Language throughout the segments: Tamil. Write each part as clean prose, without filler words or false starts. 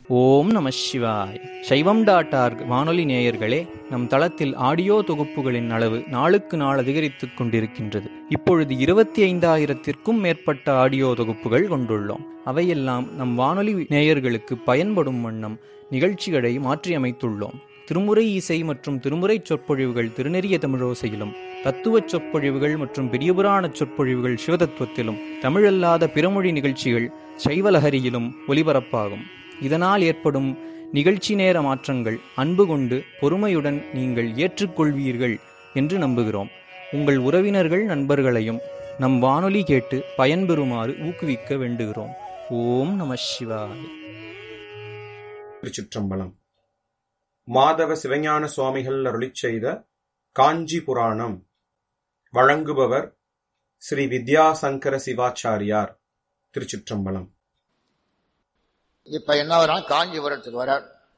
ஓம் நம சிவாய். சைவம்.org வானொலி நேயர்களே, நம் தளத்தில் ஆடியோ தொகுப்புகளின் அளவு நாளுக்கு நாள் அதிகரித்துக் கொண்டிருக்கின்றது. இப்பொழுது 25,000த்திற்கும் மேற்பட்ட ஆடியோ தொகுப்புகள் கொண்டுள்ளோம். அவையெல்லாம் நம் வானொலி நேயர்களுக்கு பயன்படும் வண்ணம் நிகழ்ச்சிகளை மாற்றியமைத்துள்ளோம். திருமுறை இசை மற்றும் திருமுறை சொற்பொழிவுகள் திருநெறிய தமிழோசையிலும், தத்துவச் சொற்பொழிவுகள் மற்றும் பெரியபுராண சொற்பொழிவுகள் சிவதத்துவத்திலும், தமிழல்லாத பிறமொழி நிகழ்ச்சிகள் சைவலஹரியிலும் ஒலிபரப்பாகும். இதனால் ஏற்படும் நிகழ்ச்சி நேர மாற்றங்கள் அன்பு கொண்டு பொறுமையுடன் நீங்கள் ஏற்றுக்கொள்வீர்கள் என்று நம்புகிறோம். உங்கள் உறவினர்கள் நண்பர்களையும் நம் வானொலி கேட்டு பயன்பெறுமாறு ஊக்குவிக்க வேண்டுகிறோம். ஓம் நம சிவாய. திருச்சிற்றம்பலம். மாதவ சிவஞான சுவாமிகள் அருளிச் செய்த காஞ்சி புராணம். வழங்குபவர் ஸ்ரீ வித்யாசங்கர சிவாச்சாரியார். திருச்சிற்றம்பலம். இப்ப என்ன வர காஞ்சிபுரத்துக்கு வர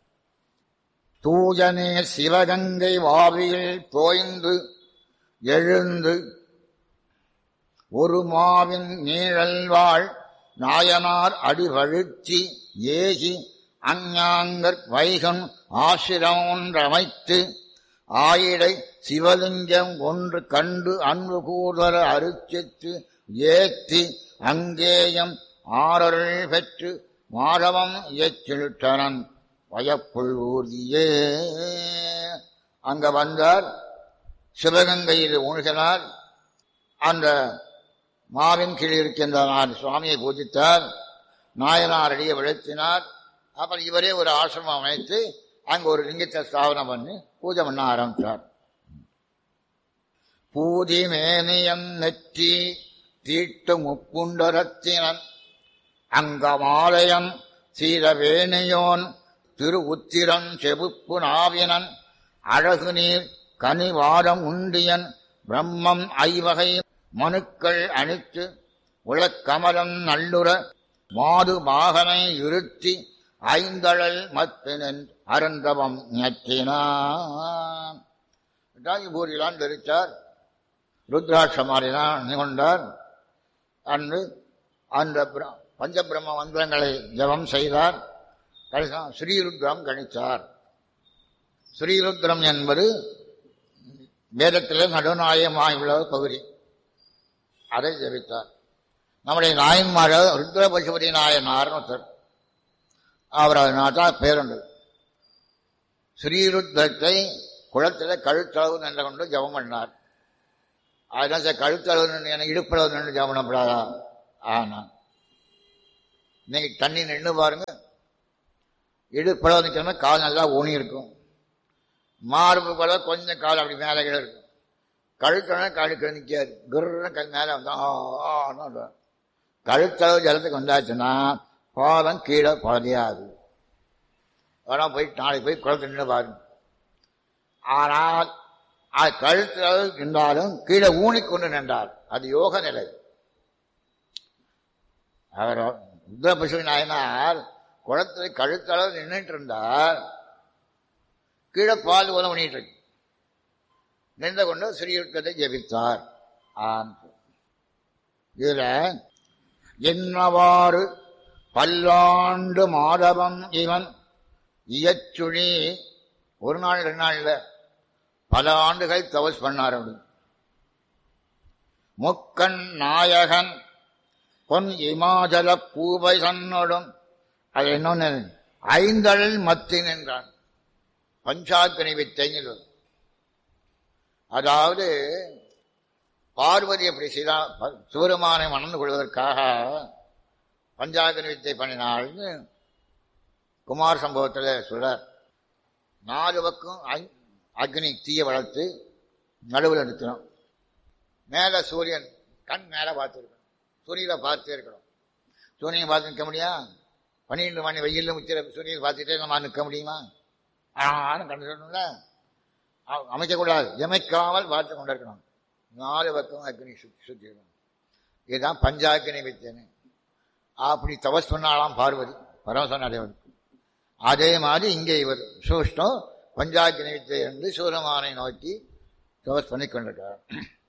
தூஜனே சிவகங்கை வாவியில் தோய்ந்து எழுந்து ஒரு மாவின் நீழல்வாள் நாயனார் அடிவழுத்தி ஏகி அஞ்ஞாங்கற் வைகன் ஆசிரமொன்றமைத்து ஆயிடை சிவலிங்கம் ஒன்று கண்டு அன்பு கூதர அருச்சித்து ஏத்தி அங்கேயம் ஆரருள் பெற்று மாதவம் இயற்றிட்டனன் வயப்புள் ஊர்தியே. அங்க வந்தார், சிவகங்கையில் மூழ்கினார். அந்த மாவின் கீழ் இருக்கின்ற சுவாமியை பூஜித்தார். நாயனார் அடியை விழுத்தினார். அப்புறம் இவரே ஒரு ஆசிரமம் அமைத்து அங்க ஒரு லிங்கத்தை ஸ்தாபனம் பண்ணி பூஜை பண்ண ஆரம்பித்தார். பூதி மேனியன் நெற்றி தீட்டு முப்புண்டரத்தினன் அங்கமாலயன் சீரவேணியோன் திரு உத்திரன் செபுப்பு நாவினன் அழகு நீர் கனிவாரம் உண்டியன் பிரம்மம் ஐவகை மனுக்கள் அணித்து உலக்கமலம் நல்லுற மாது பாகனை இருத்தி ஐந்தழல் மத்தினன் அருந்தவம் ஞற்றினான். பூரிலான் தெரிச்சார். ருத்ராட்சமாரிதான் நிகழ்ந்தார். அன்று அந்த பஞ்சபிரம்ம மந்திரங்களை ஜபம் செய்தார். ஸ்ரீருத்ரம் கணித்தார். ஸ்ரீருத்ரம் என்பது வேதத்திலே நடுநாயகமாயுள்ள பகுதி. அதை ஜபித்தார். நம்முடைய நாயன்மார் ருத்ர பசுபதி நாயனார் ஒருத்தர். அவர் அதனால்தான் பேருண்டு. ஸ்ரீருத்ரத்தை குளத்திலே கழுத்தளவு நின்று கொண்டு ஜபம் பண்ணார். அதனால கழுத்தளவு என இடுப்பளவு நின்று ஜபம் பண்ணப்படாதா? ஆனா நீங்க தண்ணி நின்று பாருங்க, இடுப்பளவு நிற்கிற கால் நல்லா ஊனி இருக்கும். மார்பு போல கொஞ்சம் கால் அப்படி மேலே இருக்கும். கழுத்தளவு கழுக்க நிற்காது. குருன்னு கல் மேலே வந்தா கழுத்தளவு ஜலத்துக்கு வந்தாச்சுன்னா பாதம் கீழே பாதையாது. ஆனால் போய் நாளைக்கு போய் குளத்து நின்று பாருங்க. ஆனால் அது கழுத்தளவு நின்றாலும் கீழே ஊனிக்கொண்டு நின்றார். அது யோக நிலை. அவர் ருத்ரபசுவி நாயனார் குளத்தில் கழுத்தளவு நின்றுட்டு இருந்தார். கீழே பால் போல பண்ணிட்டு இருக்கு. நின்று கொண்டு ஸ்ரீயுத்தத்தை ஜபித்தார். இதுல என்னவாறு பல்லாண்டு மாதவம் இவன் இயச்சுழி ஒரு நாள் 2 நாள்ல பல ஆண்டுகள் தபஸ் பண்ணார். முக்கண் நாயகன் பொன் இமாச்சல பூவை சன்னோடும் அது இன்னொன்னு ஐந்தழல் மத்தின் என்றான். பஞ்சாக்கினி வித்தைங்க. அதாவது பார்வதி எப்படி செய்தா சிவருமானை மணந்து கொள்வதற்காக பஞ்சாக்கினி வித்தை பண்ணினாள்னு குமார் சம்பவத்தில் சொல்றார். 4 பக்கம் அக்னி தீய வளர்த்து நடுவில் நிறுத்தணும். மேல சூரியன் கண் மேல பார்த்துருக்கணும். சூரியனை பார்த்துட்டே இருக்கணும். சூரியனை பார்த்து நிற்க முடியா? 12 மணி வெயிலில் முச்சிர சூரியனை பார்த்துட்டே நம்ம நிற்க முடியுமா? ஆனால் கண்டு சொல்லணும்ல, அமைக்கக்கூடாது. எமைக்காமல் பார்த்து கொண்டு இருக்கணும். 4 பக்கம் அக்னி சுற்றிடணும். இதுதான் பஞ்சாக்கினி வித்தேன்னு. அப்படி தபஸ் பண்ணாலாம் பார்வதி பரமசனாதேவனுக்கு. அதே மாதிரி இங்கே இவர் சூஷ்டம் பஞ்சாக்கினி வித்தை என்று சூரமானை நோக்கி தபஸ் பண்ணி கொண்டிருக்கிறார்.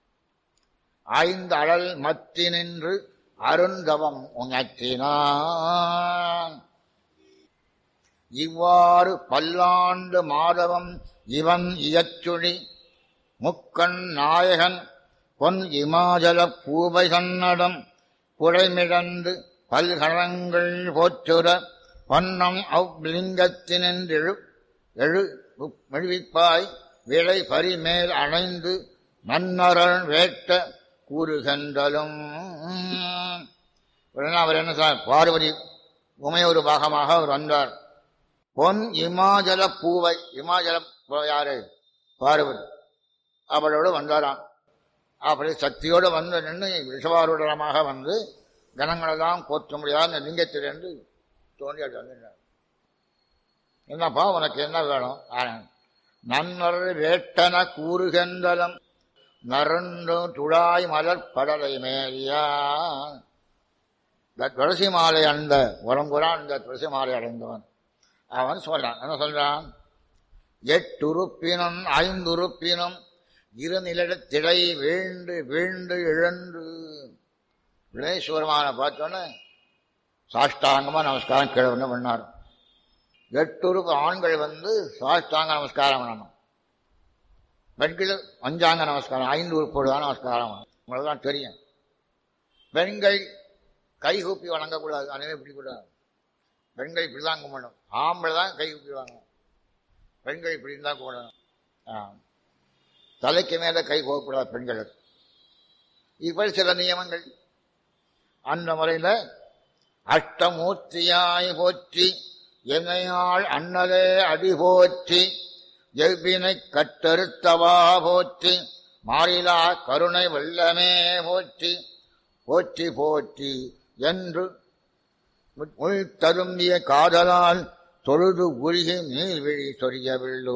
5 அழல் மத்தி நின்று அருந்தவம் உணர்த்தினான். இவ்வாறு பல்லாண்டு மாதவம் இவன் இயச்சுழி முக்கண் நாயகன் பொன் இமாச்சல பூபை சன்னடம் புடைமிழந்து பல்கரங்கள் போற்றுற வண்ணம் அவ்லிங்கத்தினின்றெழு மெழுவிப்பாய் விளை பரிமேல் அணைந்து நன்னரன் வேட்ட கூறுகின்றலும். உடனே அவர் என்ன சார், பார்வதி உமையொரு பாகமாக அவர் வந்தார். பொன் இமாச்சல பூவை, இமாச்சல யாரு, பார்வதி, அவளோடு வந்தாராம். அப்படி சக்தியோடு வந்து நின்று விஷவாரூடமாக வந்து கணங்களெல்லாம் போற்ற முடியாத லிங்கத்திலிருந்து தோன்றியாட்டு வந்துட்டார். என்னப்பா உனக்கு என்ன வேணும்? நன்னர் வேட்டன கூறுகின்றலம் நரண்டு துழாய் மலர் படலை மேலியா. துளசி மாலை அடைந்த உடம்புறான், இந்த துளசி மாலை அடைந்தவன் அவன் சொல்றான். என்ன சொல்றான்? 8 உறுப்பினும் 5 உறுப்பினும் இருநிலத்திடை வீழ்ந்து வீழ்ந்து இழந்து. வினேஸ்வரமான பார்த்தோன்னே சாஷ்டாங்கமா நமஸ்காரம் கீழே வந்து பண்ணார். 8 உறுப்பு ஆண்கள் வந்து சாஷ்டாங்க நமஸ்காரம் பண்ணணும், பெண்கள் பஞ்சாங்க நமஸ்காரம் 5 உறுப்போடு தான் நமஸ்காரம் பண்ணணும். உங்களுக்கு தான் தெரியும். பெண்கள் கைகூப்பி வணங்கக்கூடாது, அனைவரும் இப்படிக்கூடாது. பெண்கள் இப்படிதான் கும்பிடணும், ஆம்பளை தான் கை கூப்பி வாங்கணும், பெண்கள் இப்படி இருந்தால் கூடணும். தலைக்கு மேல கை போகக்கூடாது பெண்களுக்கு. இப்படி சில நியமங்கள். அந்த முறையில் அஷ்டமூர்த்தியாய் போற்றி என்னையாள் அண்ணலே அடி போற்றி எவ்வினை கட்டறுத்தவா போற்றி மாறிலா கருணை வெள்ளமே போற்றி போற்றி போற்றி என்று தரும்பிய காதலால் தொழுது உருகி நீர்விழி சொரிய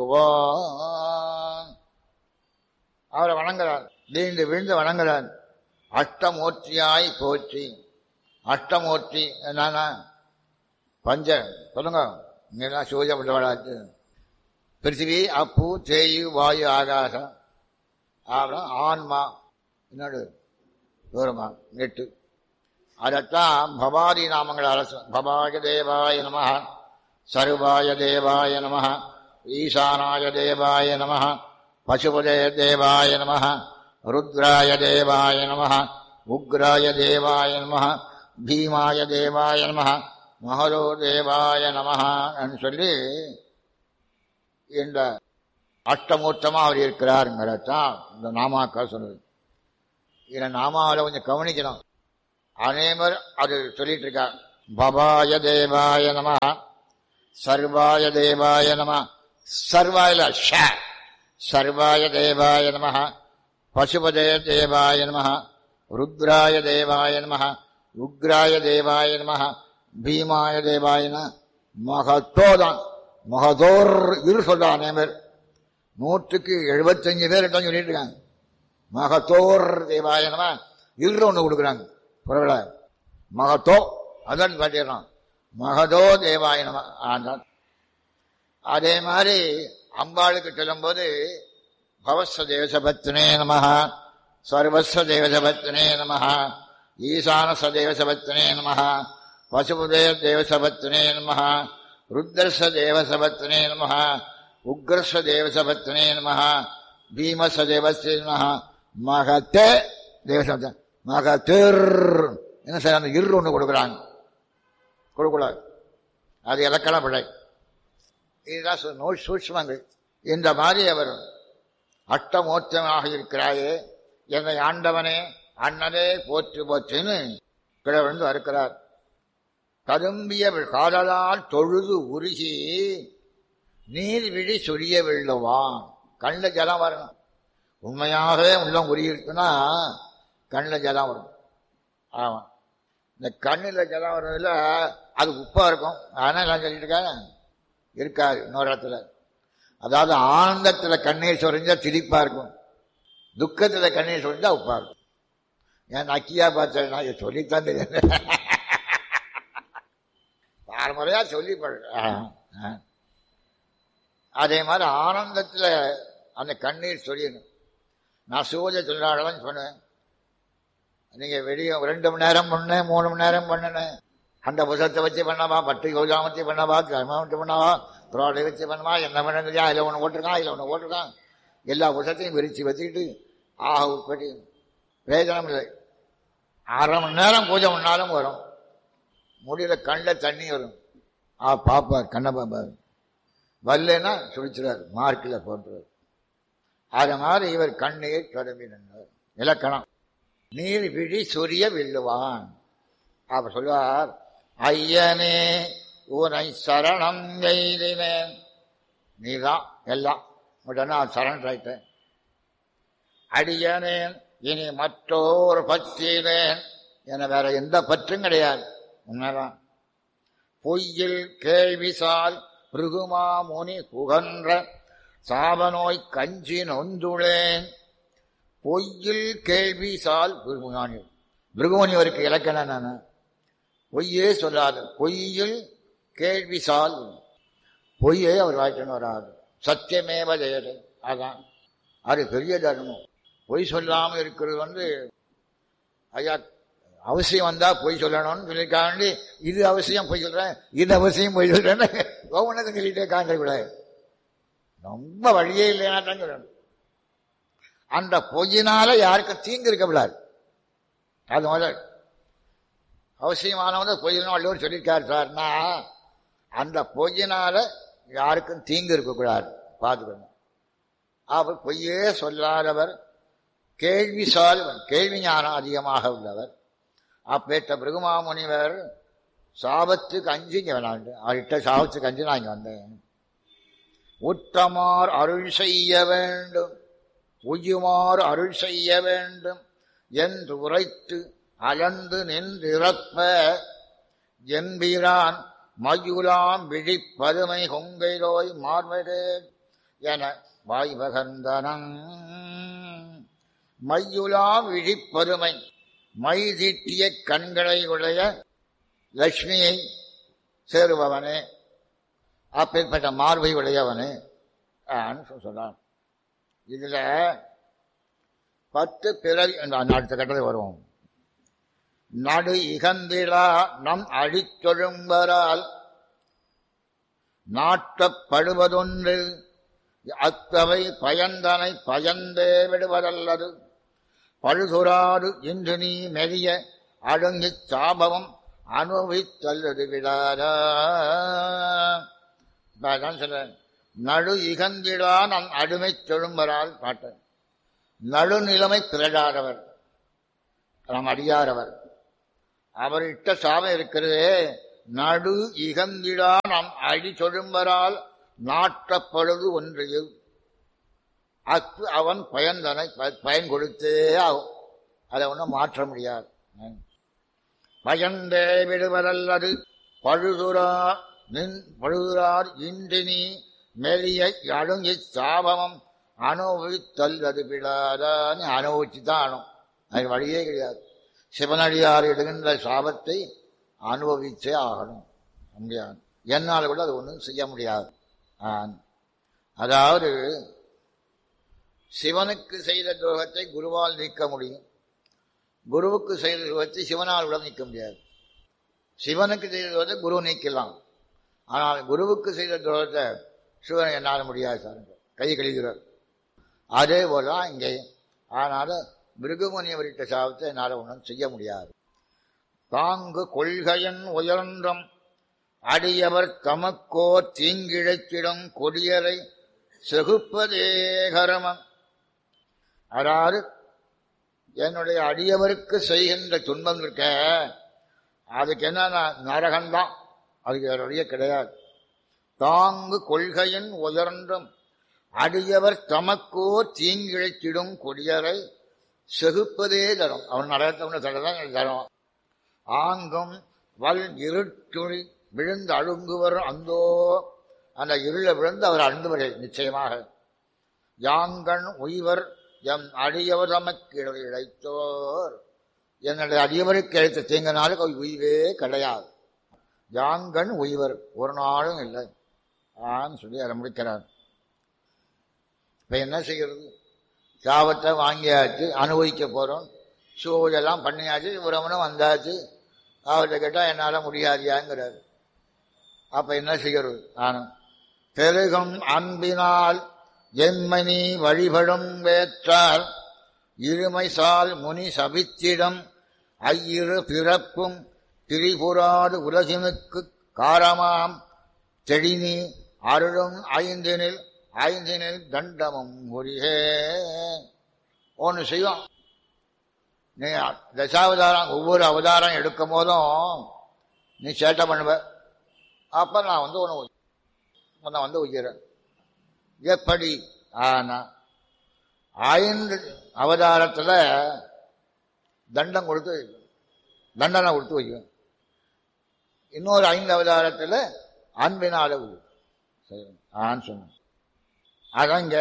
விழுவான். அவரை வணங்குறார், நீண்டு விழுந்து வணங்குறார். அஷ்டமூர்த்தியாய் போற்றி. அஷ்டமூர்த்தி என்னன்னா பஞ்ச சொல்லுங்க, இங்கெல்லாம் சூரியப்பட்டவளாச்சு. பிருத்திவி, அப்பு, தேயு, வாயு, ஆகாசம், அப்புறம் ஆன்மா, இன்னொரு தூரமா 8. அதைத்தான் பவாதி நாமங்கள் அரசு. பவாய தேவாய நம, சர்வாய தேவாய நம, ஈசானாய தேவாய நம, பசுபதே தேவாய நம, ருத்ராய தேவாய நம, உக்ராய தேவாய நம, பீமாய தேவாய நம, மகரோ தேவாய நம சொல்லி இந்த அஷ்டமூர்த்தமா அவர் இருக்கிறாருங்கிறதான் இந்த நாமாக்கள் சொல்லுது. இதை நாமாவில் கொஞ்சம் கவனிக்கணும். அனைவர் அது சொல்லிட்டு இருக்கார். பவாய தேவாய நம, சர்வாய தேவாய நம, சர்வாயில சர்வாய தேவாய நம, பசுபதே தேவாய நம, ருத்ராய தேவாய நம, உக்ராய தேவாய நம, பீமாய தேவாய நம. மகத்தோதான் மகதோர் இரு சொல்றான். அனைவர் 175 பேர் சொல்லிட்டு இருக்காங்க. மகத்தோர் தேவாய நம இரு ஒண்ணு கொடுக்குறாங்க புறவில. மகத்தோ அதான் பாட்டிடுறான், மகதோ தேவாய நம. அதே மாதிரி அம்பாளுக்கு சொல்லும்போது பவஸ்வ தேவசபத்னே நம, சர்வஸ்வ தேவசபத்னே நம, ஈசானச தேவசபத்னே நம, பசுபதே தேவசபத்னே நம, ருத்ரச தேவசபத்னே நம, உக்ரஸ்வ தேவசபத்னே நம, பீமச தேவஸ்தே நம, மகத்தே தேவசபத் மகத்தேர். என்ன சார் அந்த இரு ஒன்று கொடுக்குறாங்க, கொடுக்கூடாது, அது இலக்கண பிழை. இதுதான் சூட்சுமங்கள். இந்த மாதிரி அவர் அஷ்டமூர்த்தமாக இருக்கிறாயே, என்னை ஆண்டவனே அண்ணனே போற்று போற்றுன்னு கிழவந்து வருகிறார். கரும்பிய காதலால் தொழுது உருகி நீர் விழி சொரிய விழுவான். கண்ணில் ஜலம் வரணும். உண்மையாகவே உள்ளம் உருகிருக்குன்னா கண்ணில் ஜலம் வரும். ஆமா, இந்த கண்ணில் ஜலம் வர்றதுல அது உப்பா இருக்கும். ஆனால் நான் சொல்லிட்டு இருக்கேன், இருக்காது இன்னொரு இடத்துல. அதாவது ஆனந்தத்துல கண்ணீர் சொரிஞ்சா திரிப்பா இருக்கும், துக்கத்துல கண்ணீர் சொரிஞ்சா உப்பா இருக்கும். ஏன் நக்கியா பார்த்தேன், நான் சொல்லித்தான் தெரியும், ஆறு முறையா சொல்லி அதே மாதிரி ஆனந்தத்துல அந்த கண்ணீர் சொரியணும். நான் சூரிய தொழிலாளர்லாம் சொன்னேன், நீங்க வெளியே 2 மணி நேரம் பண்ணேன், 3 மணி நேரம் பண்ணினேன், அந்த புசத்தை வச்சு பண்ணவா, பட்டு யோஜாம வச்சு பண்ணவா, கர்மத்தை பண்ணவா, புரோடை வச்சு பண்ணவா, என்ன பண்ணுறியா, அதில் ஒன்று ஓட்டிருக்கான், அதில் ஒன்று ஓட்டிருக்கான். எல்லா புசத்தையும் விரிச்சு வச்சுக்கிட்டு ஆக உட்பட்டு பிரயோஜனம் இல்லை. 1/2 மணி நேரம் பூஜை பண்ணாலும் வரும், முடியல கண்ணில் தண்ணி வரும். பாப்பார், கண்ணை பாப்பார், வரலன்னா சுழிச்சுறார், மார்க்கில் போட்டுறார். அது மாதிரி இவர் கண்ணீர் தொடங்கி நின்றார். இலக்கணம் நீர் விழி சொரிய வெல்லுவான். அப்ப சொல்வார், ஐயனே உனை சரணம் எய்தினேன். நீதான் எல்லாம், உடனே சரண் ஆயிட்டேன். அடியனேன் இனி மற்றோர் பற்றினேன், என வேற எந்த பற்றும் கிடையாது. உண்மைதான். பொய்யில் கேள்விசால் பிருகுமா முனி புகன்ற சாபநோய் கஞ்சி நொந்துளேன். பொய்யில் கேள்விசால் பிருகுமானி, பிருகுமணிவருக்கு இலக்கணம் என்னன்னு, பொய்யே சொல்லாது. பொய்யில் கேள்விசால், பொய்யே அவர் வாய்க்கணும் வராது. சத்தியமேவ ஜெயது, அதான் அது பெரிய தர்மம். பொய் சொல்லாமல் இருக்கிறது ஐயா அவசியம் வந்தா பொய் சொல்லணும்னு சொல்லியிருக்காண்டி, இது அவசியம் பொய் சொல்றேன், இது அவசியம் பொய் சொல்றேன்னு ஒவ்வொன்றுக்கும் சொல்லிட்டே காண்ட ரொம்ப வழியே இல்லைன்னா தான் சொல்லணும். அந்த பொய்யினால யாருக்கும் தீங்கு இருக்கக்கூடாது. அது முதல் அவசியமானவங்க பொய்யணும் வள்ளுவர் சொல்லியிருக்காரு சார்னா, அந்த பொய்யினால யாருக்கும் தீங்கு இருக்கக்கூடாது, பார்த்துக்கணும். அவர் பொய்யே சொல்லாதவர், கேள்வி சால்வன், கேள்வி ஞானம் அதிகமாக உள்ளவர். அப்பேற்ற பிருகுமாமுனிவர் சாபத்துக்கு அஞ்சு இங்கே வேணாண்டு, அவர்கிட்ட சாபத்துக்கு அஞ்சு நான் இங்கே வந்தேன். உற்றமார் அருள் செய்ய வேண்டும், உய்யுமார் அருள் செய்ய வேண்டும் என்று உரைத்து அலந்து நின்றிறப்ப என்பிரான் மயுலாம் விழிப்பதுமை கொங்கைலோய் மார்வதே என வாய்வகந்தனங். மையுலாம் விழிப்பதுமை, மை தீட்டிய கண்களை உடைய லட்சுமியை சேருபவனே, அப்பேற்பட்ட மார்பை உடையவனே சொல்றான். இதுல 10 பிறவி அடுத்த கட்டளை வருவோம். நடு இகந்திலா நம் அழித்தொழும்பரால் நாட்டப்படுவதொன்று அத்தவை பயந்தனை பயந்தே விடுவதல்லது. பழுதுராடு இன்று நீ மெலிய அழுங்கிச் சாபவம் அனுபவித்தல்லது விடாதா. சொல்ல நடு இகந்திலா நம் அடிமை தொழும்பரால் பாட்ட. நடுநிலைமை பிறடாதவர், நம் அடியாரவர், அவர் இட்ட சாபம் இருக்கிறதே. நடு இகந்திடா நம் அடி தொழும்பரால் நாட்டப்படுது ஒன்றையில் அத்து அவன் பயன்தனை பயன் கொடுத்தே ஆகும். அதை ஒன்றும் மாற்ற முடியாது. பயந்தே விடுவதல்லது பழுதுரார் இன்றினி மெலிய அழுங்கி சாபமம் அனுபவித்தல்லது விடாதான்னு அனுபவிச்சுதான் ஆனும். அது வழியே கிடையாது. சிவனடியார் இடுகின்ற சாபத்தை அனுபவிச்சே ஆகணும். முடியாது, என்னால் கூட அது ஒன்றும் செய்ய முடியாது. அதாவது சிவனுக்கு செய்த துரோகத்தை குருவால் நீக்க முடியும், குருவுக்கு செய்த துரோகத்தை சிவனால் கூட நீக்க முடியாது. சிவனுக்கு செய்த துரோகத்தை குரு நீக்கலாம், ஆனால் குருவுக்கு செய்த துரோகத்தை சிவன் என்னால் முடியாது சார், கை கழிகிறார். அதே போலதான் இங்கே. ஆனால மிருகமுனியவரிட்ட சாபத்தை என்னால் ஒன்றும் செய்ய முடியாது. தாங்கு கொள்கையன் உயர்ந்தம் அடியவர் தமக்கோ தீங்கிழைத்திடும் கொடியரை செகுப்பதே கரமம். அதாவது என்னுடைய அடியவருக்கு செய்கின்ற துன்பம் இருக்க, அதுக்கு என்ன நரகம்தான், அதுக்கு வேறுடைய கிடையாது. தாங்கு கொள்கையின் உயர்ந்தும் அடியவர் தமக்கோ தீங்கிழைத்திடும் கொடியரை செகுப்பதே தரும். அவன் நரகத்தை தடதான் தரும். ஆங்கும் வல் இருட்டுழி விழுந்து அழுங்குவர் அந்தோ, அந்த இருள விழுந்து அவர் அழுந்துவரை நிச்சயமாக. யாங்கண் உய்வர் எம் அடியவர் தமக்கு இழைத்தோர், என்னுடைய அடியவருக்கு இழைத்த தீங்கனாலும் உய்வே கிடையாது. யாங்கண் உய்வர் ஒரு நாளும் இல்லை சொல்லி அதை முடிக்கிறார். இப்ப என்ன செய்கிறது? சாபத்தை வாங்கியாச்சு, அனுபவிக்க போறோம், சூழெல்லாம் பண்ணியாச்சு, உறவனும் வந்தாச்சு, அவர்கிட்ட கேட்டா என்னால முடியாதியாங்கிறார். அப்ப என்ன செய்யறது? ஆனா பெருகும் அன்பினால் எம்மணி வழிபடும் வேற்றால் இருமைசால் முனி சபித்திடம் ஐயிரு பிறப்பும் திரிபுராடு உலகினுக்கு காரமாம் தெளினி அருளும் ஐந்தினில் தண்டமும் ஒரியே. ஒன்று செய்வோம், நீ தசாவதாரம் ஒவ்வொரு அவதாரம் எடுக்கும் போதும் நீ சேட்டை பண்ணுவ. அப்ப நான் ஒன்று உயிரேன். எப்படி? ஆனா 5 அவதாரத்துல தண்டனை கொடுத்து வைக்குவேன். இன்னொரு 5 அவதாரத்துல அன்பினால சொன்ன. அதங்க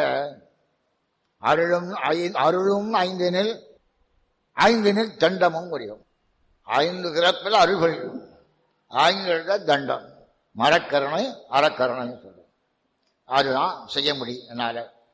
அருளும் ஐந்தினில் தண்டமும் புரியும். 5 பிறப்பில் அருள் புரியும், 5 தண்டம், மரக்கருணை அறக்கருணை சொல்லும். அதுதான் செய்ய முடியும் என்னால.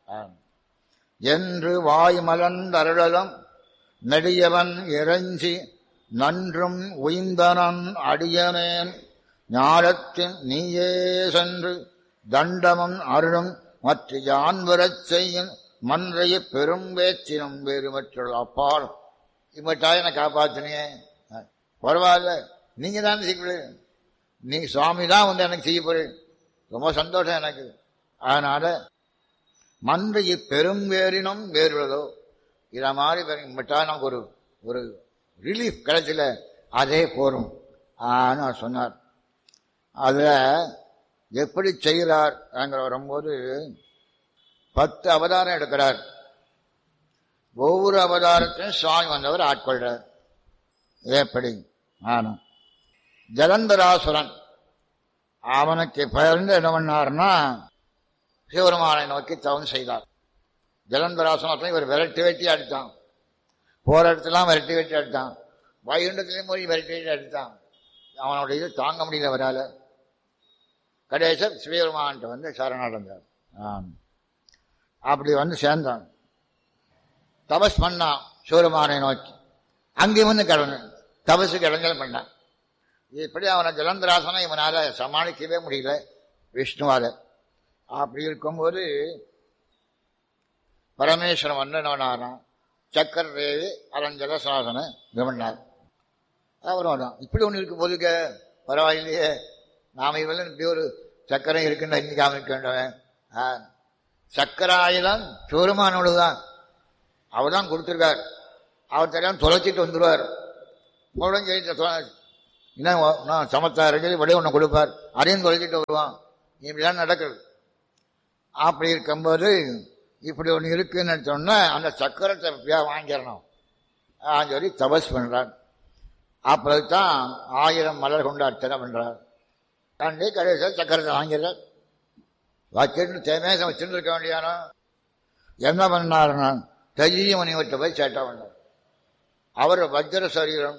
என்று வாய் மலர்ந்தருளலும் நெடியவன் இறைஞ்சி நன்றும் உய்ந்தனன் அடியனேன் ஞானத்தின் நீயே சென்று தண்டமும் அருளும் மற்ற யான் வரச் செய்யும் மன்றைய பெரும் வேச்சினம் வேறு மற்ற அப்பால் இம்மட்டாய் என்னை காப்பாத்தினே. பரவாயில்ல, நீங்க தான் செய்ய, நீ சுவாமி தான் வந்து எனக்கு செய்ய போறேன். ரொம்ப சந்தோஷம் எனக்கு. அதனால மன்றைய பெரும் வேறினும் வேறுள்ளதோ இத மாதிரி இம்மட்டா நமக்கு ஒரு ரிலீஃப் கிடைச்சல, அதே போரும் சொன்னார். அதுல எப்படி செய்கிறார் வரும்போது 10 அவதாரம் எடுக்கிறார். ஒவ்வொரு அவதாரத்தையும் சுவாமி வந்தவர் ஆட்கொள்றார். எப்படி? ஆனா ஜலந்தராசுரன் அவனுக்கு பெயர்ந்து என்ன பண்ணார்னா சிவபெருமானை நோக்கி தவம் செய்தார். ஜலந்தராசுரன் இவர் விரட்டி வெட்டி அடித்தான். போற இடத்துலாம் விரட்டி வெட்டி அடித்தான். வைகுண்டத்திலையும் போய் விரட்டி வெட்டி அடித்தான். அவனுடைய இது தாங்க முடியல வரால. கடைசர் சிவபெருமான்ட்டு வந்து சரணடைந்தார். அப்படி வந்து சேர்ந்தான். தபஸ் பண்ணான் சிவபெருமானை நோக்கி. அங்கேயும் வந்து தபசுக்கு இடைஞ்சல் பண்ணான். இப்படி அவனை ஜலந்தராசனை இவனால சமாளிக்கவே முடியல விஷ்ணுவால. அப்படி இருக்கும்போது பரமேஸ்வரன் வந்து என்ன சக்கர தேவி அரஞ்சலசாசன கவர்னார். அவரும் தான் இப்படி ஒன்று இருக்கு போதுக்க, பரவாயில்லையே, நாம இவெல்லாம் இப்படி ஒரு சக்கரம் இருக்குன்னு இன்னைக்கு அமைக்க வேண்டவன். சக்கராயுதம் சிவருமானோடுதான், அவர் தான் கொடுத்துருக்கார். அவர் தெரியாம தொலைச்சிட்டு வந்துடுவார். இன்னும் சமத்தார் சொல்லி வழியை ஒன்று கொடுப்பார், அதையும் தொலைச்சிட்டு வருவான். இப்படிதான் நடக்குது. அப்படி இருக்கும்போது இப்படி ஒன்று இருக்குன்னு சொன்னா அந்த சக்கரத்தை எப்படியா வாங்கிடணும் சொல்லி தபஸ் பண்றார். அப்பதான் 1000 மலர் கொண்டு அர்ச்சனை பண்றார். கண்டு கடைசியில் சக்கரத்தை வாங்கிறார். வச்சுட்டு தேமேசம் வச்சுட்டு இருக்க வேண்டியானோ என்ன பண்ணாருன்னா தஜியமணி வட்ட போய் சேட்டா பண்ணார். அவர் வஜ்ர சரீரம்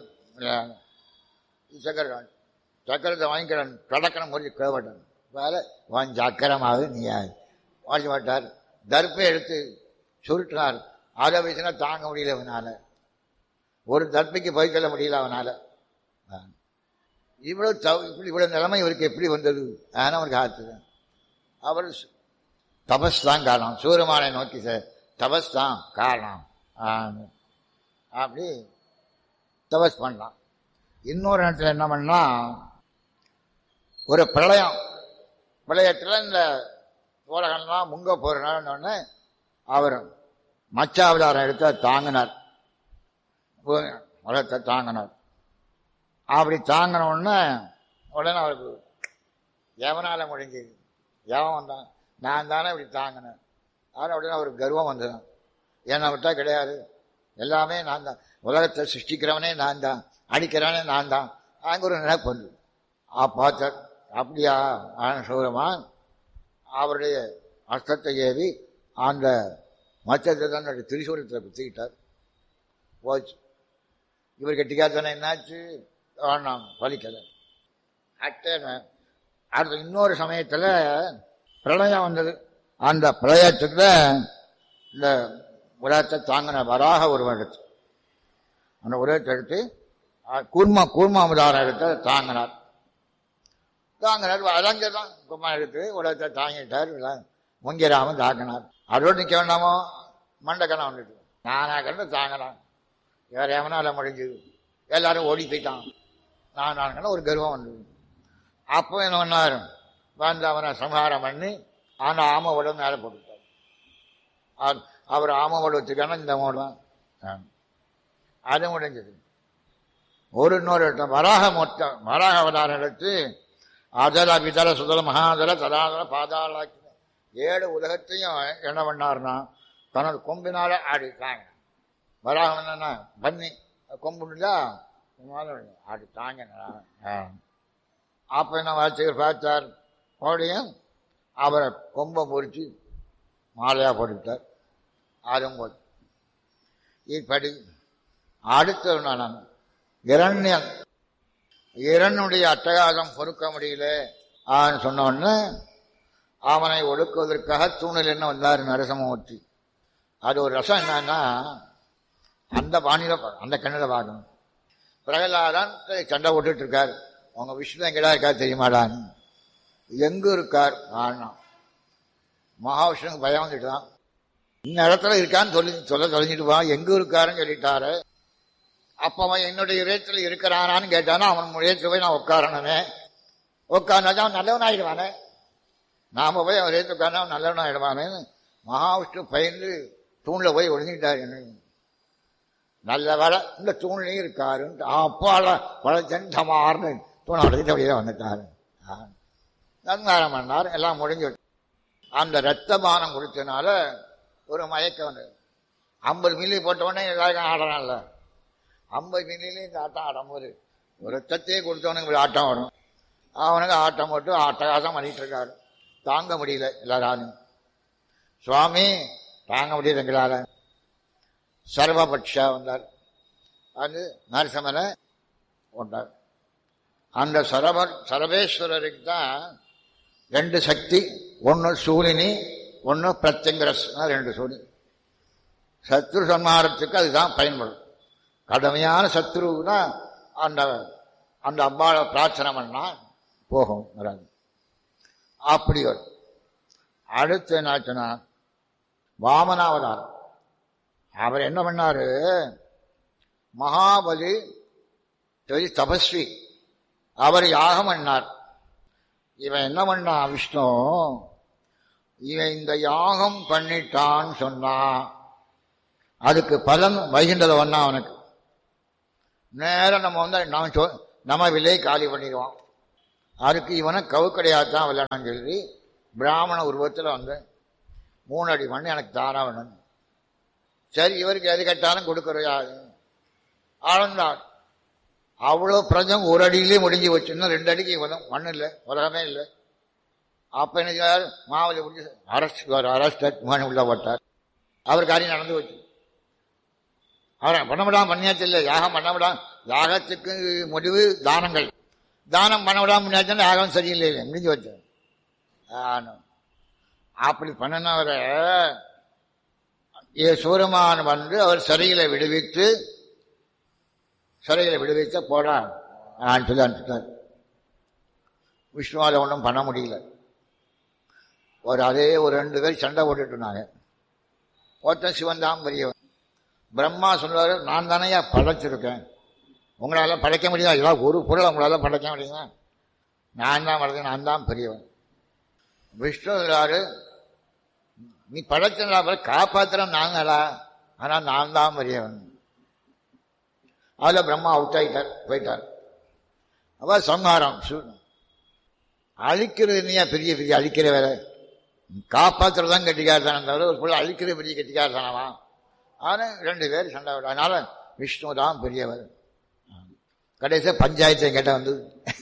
சக்கரத்தை வாங்கிக்கிறான். கடக்கணும் முடிஞ்சு கேவட்டன் வேலை வாங்கி சக்கரமாக நீ வாங்கி மாட்டார். தர்ப்பை எடுத்து சுருட்டினார். அதை வச்சுனா தாங்க முடியல அவனால. ஒரு தர்ப்பைக்கு போய் சொல்ல முடியல அவனால. இவ்வளவு நிலைமை இவருக்கு எப்படி வந்தது? ஆனால் அவருக்கு ஆச்சு. அவர் தபஸ் தான் காரணம். சூரியமானை நோக்கி தபஸ் தான் காரணம். அப்படி தபஸ் பண்ணலாம். இன்னொரு இடத்துல என்ன பண்ணா, ஒரு பிரளயத்தில் இந்த உலகம்லாம் முங்க போறோன்னு அவர் மச்சாவதாரம் எடுத்து தாங்கினார். உலகத்தை தாங்கினார். அப்படி தாங்கின உடனே அவருக்கு எவனால முடிஞ்சது? எவன் வந்தான்? நான் தானே இப்படி தாங்கினேன். ஆனால் உடனே அவருக்கு கர்வம் வந்ததான். என்னை விட்டா கிடையாது, எல்லாமே நான் தான், உலகத்தை சிருஷ்டிக்கிறவனே நான் தான், அடிக்கிறவனே நான் தான். அங்கே ஒரு நினைப்பு வந்து பார்த்தார். அப்படியா சூரமான் அவருடைய அஸ்தத்தை ஏறி அந்த மச்சத்தை தான் திரிசூலத்தில் குத்திக்கிட்டார். போச்சு. இவர் கெட்டிக்காத்தானே என்னாச்சு? வேணாம், பலிக்கலை. அடுத்த இன்னொரு சமயத்தில் பிரளயம் வந்தது. அந்த பிரளயத்துக்கு இந்த உலகத்தை தாங்கின வராக உருவம் எடுத்து அந்த உலகத்தை எடுத்து கூர்ம அவதாரம் எடுத்து தாங்கினார். அலங்கதான் கும்மா எடுத்து உலகத்தை தாங்கிட்டார். முங்கிராமன் தாக்கினார். அதோடு நிற்க வேண்டாமோ, மண்டக்கணம் வந்துட்டு நானா கண்டு தாங்கினான். வேற எவனால முடிஞ்சது, எல்லாரும் ஓடி போயிட்டான். நான் ஒரு கர்வம் வந்தது. அப்போ என்ன பண்ணாரு, வந்து அவனை சம்ஹாரம் பண்ணி அந்த ஆமவோட மேலே போட்டுட்டார். அவர் ஆமவோட வச்சுக்கான இந்த மோடம் அது முடிஞ்சது. இன்னொரு வராக அவதாரம் எடுத்து அதல விதல சுதல மகாதல தலாதல பாதாளாக்கி 7 உலகத்தையும் என்ன பண்ணார்னா தன்னோட கொம்பினால ஆடிட்டாங்க. வராகம் என்னன்னா பண்ணி கொம்புண்டா ஆடிட்டாங்க. அப்ப என்ன வாட்சிகர் பார்த்தார், மறுபடியும் அவரை கொம்பை பொறிச்சு மாலையா போட்டுட்டார். அதுவும் போது இப்படி அடுத்த நான் இரனுடைய அட்டகாசம் பொறுக்க முடியல சொன்ன உடனே அவனை ஒடுக்குவதற்காக தூணில் என்ன வந்தார் நரசிம்மூர்த்தி. அது ஒரு ரசம் என்னன்னா, அந்த பாணியில அந்த கண்ணில் பார்க்கணும். பிரகலாதான் சண்டை போட்டுட்டு இருக்கார். உங்க விஷ்ணு எங்கடா இருக்கார் தெரியுமாடான்னு. எங்க இருக்கார் ஆனா மகாவிஷ்ணுக்கு பயம் வந்துட்டுதான், இந்த இடத்துல இருக்கான்னு சொல்ல தொலைஞ்சிட்டு வா, எங்க இருக்காருன்னு சொல்லிட்டாரு. அப்ப அவன் என்னுடைய இதயத்தில் இருக்கிறானான்னு கேட்டானா, அவன் இதயத்தில் போய் நான் உட்காரணுமே, உட்கார்ந்தாதான் அவன் நல்லவனாயிடுவானே, நாம போய் அவன் இதயத்தில் உட்கார்ந்தா அவன் நல்லவனாயிடுவானேன்னு மகாவிஷ்ணு பயந்து தூண்ல போய் ஒழிஞ்சிட்டாரு. என்ன நல்ல வேலை இந்த தூண்லையும் இருக்காருன்னு அப்பால பழச்சமார்னு தூணை அடைஞ்சிட்டு அப்படியே வந்துட்டாரு. நன்காரம் பண்ணார். எல்லாம் முடிஞ்சு அந்த ரத்தபானம் குடிச்சதுனால ஒரு மயக்கம் வந்தது. 50 மில்லி போட்டவொடனே எல்லாருக்கும் ஆடுறான்ல, 50 மில்லிலையும் இந்த ஆட்டம் ஆடும்போது ஒரு ரத்தத்தையே கொடுத்தவனுக்கு இப்படி ஆட்டம் வரும். அவனுக்கு ஆட்டம் போட்டு அட்டகாசம் பண்ணிட்டு இருக்காரு. தாங்க முடியல எல்லாரும். சுவாமி தாங்க முடியல எங்களால. சர்வபட்சா வந்தார். அது நரசிம்மனை கொண்டார். அந்த சரபேஸ்வரருக்கு தான் 2 சக்தி, ஒன்னு சூலினி, ஒன்னு பிரத்யங்கரஸ், 2 சூழி. சத்ரு சம்ஹாரத்துக்கு அதுதான் பயன்படும். கடுமையான சத்ருன்னா அந்த அந்த அம்பாவை பிரார்த்தனை பண்ணா போகும், வராது. அப்படி வரும். அடுத்து என்னாச்சுன்னா வாமனாவதாரம். அவர் என்ன பண்ணாரு, மகாபலி பெரிய தபஸ்வி, அவர் யாகம் பண்ணார். இவன் என்ன பண்ணா, விஷ்ணு இவன் இந்த யாகம் பண்ணிட்டான்னு சொன்னா அதுக்கு பலன் வைகின்றத ஒன்னா அவனுக்கு நேரம் நம்ம விலையை காலி பண்ணிடுவான். அதுக்கு இவனை கவுக்கடையாத்தான் விளையாடன்னு சொல்லி பிராமண உருவத்தில் வந்து 3 அடி மண் எனக்கு தானா வேணும். சரி, இவருக்கு எது கேட்டாலும் கொடுக்கறையாது ஆழ்ந்தார். அவ்வளோ பிரஜம் 1 அடியிலே முடிஞ்சு வச்சு, இன்னும் 2 அடிக்கு மண் இல்லை, உலகமே இல்லை. அப்ப என்ன மாவலி முடிஞ்சு அரஸ்ட் உள்ள போட்டார். அவர் காரியம் நடந்து வச்சு அவரை பண்ணவிடாம பண்ணியாச்சு. இல்லை, யாகம் பண்ணவிடாம, யாகத்துக்கு முடிவு தானங்கள், தானம் பண்ணவிடாம பண்ணியாச்சு, யாகம் சரியில்லை, முடிஞ்சு வச்சு. அப்படி பண்ணினவரை சூரமான் வந்து அவர் சிறையில விடுவித்து போடா சொல்லி அனுப்பிட்டார். விஷ்ணுவால ஒன்றும் பண்ண முடியல. அதே ஒரு 2 பேர் சண்டை போட்டுட்டு இருந்தாங்க. ஒருத்தன் சிவன் தான் பெரியவன். பிரம்மா சொல்றாரு, நான் தானேயா படைச்சிருக்கேன், உங்களால படைக்க முடியாது, ஏதாவது ஒரு பொருள் உங்களால படைக்க முடியுமா, நான் தான் படைச்சேன், நான் தான் பெரியவன். விஷ்ணு சொல்றாரு, நீ படைச்சா காப்பாத்திரம் நாங்களா, ஆனா நான் தான் பெரியவன். அதுல பிரம்மா அவுட் ஆயிட்டார், போயிட்டார். அப்ப சம்ஹாரம் அழிக்கிறது இல்லையா, பெரிய பெரிய அழிக்கிற வேலை, காப்பாத்துறதுதான் கெட்டிக்காரதானே தவிர ஒரு பொருள் அழிக்கிற பெரிய கெட்டிக்காரதானவா. ஆனா 2 பேர் சண்டை விட, அதனால விஷ்ணு தான் பெரியவர். கடைசியா பஞ்சாயத்து கேட்ட வந்தது.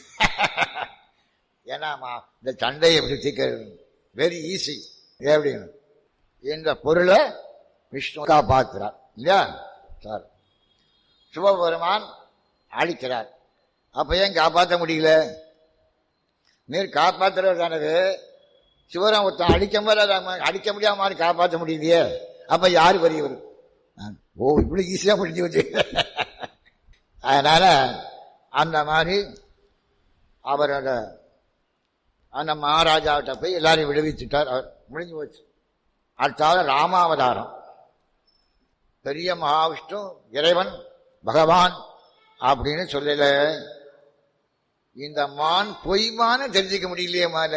ஏன்னா இந்த சண்டையை எப்படி தீர்க்கிறது வெரி ஈஸி. எப்படின்னு இந்த பொருளை விஷ்ணு காப்பாற்றுறார் இல்லையா சார். சிவபெருமான் அழிக்கிறார். அப்ப ஏன் காப்பாற்ற முடியல? நீர் காப்பாற்றுறது தானது. சிவராம் ஒருத்தன் அடிக்க முடியாம மாதிரி காப்பாற்ற முடியலையே, அப்ப யாரு பெரியவர்? ஓ, இப்படி ஈஸியா முடிஞ்சு வச்சு அதனால அந்த மாதிரி அவரோட அந்த மகாராஜாவிட்ட போய் எல்லாரையும் விடுவிச்சுட்டார். அவர் முடிஞ்சு போச்சு. அடுத்தாவது ராமாவதாரம். பெரிய மகாவிஷ்ணு இறைவன் பகவான் அப்படின்னு சொல்லல. இந்த மான் பொய்மான தெரிஞ்சுக்க முடியலையே மால.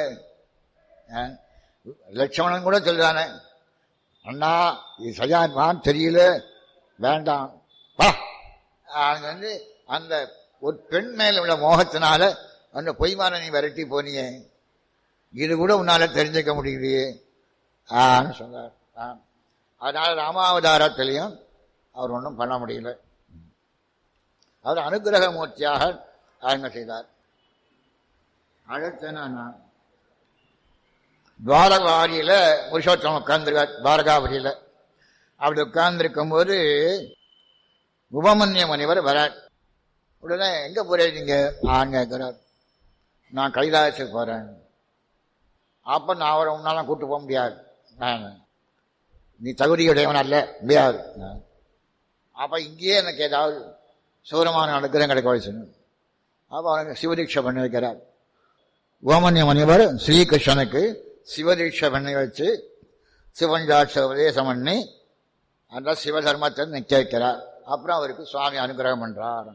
லட்சுமணன் கூட சொல்றானே, அண்ணா இது சரியா மான் தெரியல, வேண்டாம் வா. வந்து அந்த ஒரு பெண் மேல உள்ள மோகத்தினால அந்த பொய்மான நீ விரட்டி போனியே, இது கூட உன்னால தெரிஞ்சுக்க முடியலையே சொன்னார். அதனால ராமாவதாரத்திலையும் அவர் ஒன்றும் பண்ண முடியல. அவர் அனுகிரக மூர்த்தியாக ஆரம்ப செய்தார். அடுத்த துவாரகாரியில புருஷோத்தமன் உட்கார்ந்துருக்கார். துவாரகாபுரியில அப்படி உட்கார்ந்துருக்கும் போது உபமன்ய முனிவர் வரார். உடனே எங்க போறீங்க கேட்கிறார். நான் கைலாசத்துக்கு போறேன். அப்ப நான் அவரை உன்னாலாம் கூட்டு போக முடியாது, நீ தகுதியுடையவன் அல்ல, முடியாது. அப்ப இங்கேயே எனக்கு ஏதாவது சூரமான அனுகிரகம் கிடைக்க வச்சுன்னு அப்ப அவனுக்கு சிவதீட்சை பண்ணி வைக்கிறார். உபமன்ய முனிவர் ஸ்ரீகிருஷ்ணனுக்கு சிவதீட்சை பண்ணி வச்சு சிவஞ்சாட்ச உபதேசம் பண்ணி அந்த சிவதர்மத்தை நிக்க வைக்கிறார். அப்புறம் அவருக்கு சுவாமி அனுகிரகம் பண்றார்.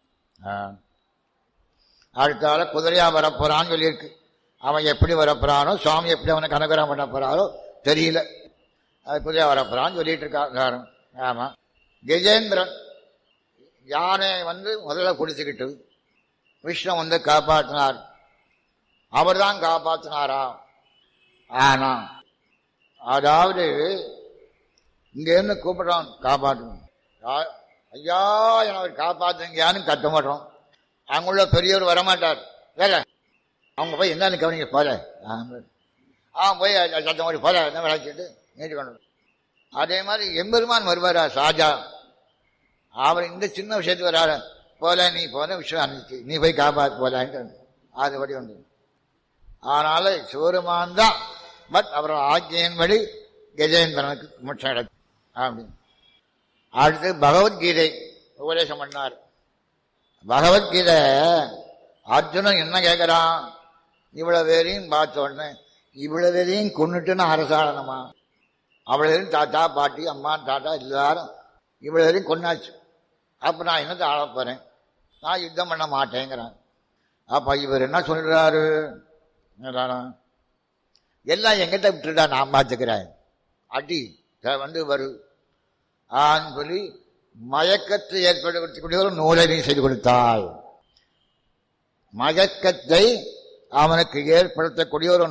அடுத்தால குதிரையா வரப்போறான்னு சொல்லியிருக்கு. அவன் எப்படி வரப்போறானோ, சுவாமி எப்படி அவனுக்கு அனுகிரகம் பண்ண போறாரோ தெரியல. அது குதிரையா வரப்போறான்னு சொல்லிட்டு இருக்காரு. ஆமா, கஜேந்திரன் யானை முதல்ல குடிச்சுக்கிட்டு விஷ்ணு காப்பாற்றினார். அவர் தான் காப்பாற்றினாரா? ஆனா அதாவது இங்க இருந்து கூப்பிடுறான் காப்பாற்றணும், ஐயா என அவர் காப்பாற்றுங்கயான்னு கத்த மாட்டோம். அங்குள்ள பெரியவர் வரமாட்டார். வேற அவங்க போய் என்னன்னு கவனிக்க போல போய் சத்தம் மாதிரி போல என்ன விளைச்சிட்டு நீட்டு கொண்டு. அதே மாதிரி எம்பெருமான் வருவாரா சாஜா, அவர் இந்த சின்ன விஷயத்துக்கு வராரு போல, நீ போன விஷயம் அனுப்பிச்சு நீ போய் காப்பாற்று போலான்ட்டு அதுபடி வந்து. ஆனால சிவருமான் தான். பட் அவர் ஆக்கியின்படி கஜேந்திரனுக்கு மோட்சம் கிடைக்கும் அப்படின்னு. அடுத்து பகவத்கீதை உபதேசம் பண்ணார். பகவத்கீதை அர்ஜுனன் என்ன கேட்கிறான், இவ்வளவு பேரையும் பார்த்த உடனே இவ்வளவு பேரையும் கொண்டுட்டுன்னு அரசாடணுமா? அவ்வளவு தாத்தா பாட்டி அம்மா தாத்தா எல்லாரும் இவ்வளவு பேரையும் கொண்டாச்சு. அப்ப நான் என்னத்தை ஆள போறேன், நான் யுத்தம் பண்ண மாட்டேங்கிறான். அப்ப இவர் என்ன சொல்றாரு, எல்லாம் எங்கிட்ட விட்டுட்டா நான் பார்த்துக்கிறேன், அடி வரும் சொல்லி மயக்கத்தை ஏற்படுத்தக்கூடிய ஒரு நூலை நீ செய்து கொடுத்தாள். மயக்கத்தை அவனுக்கு ஏற்படுத்தக்கூடிய ஒரு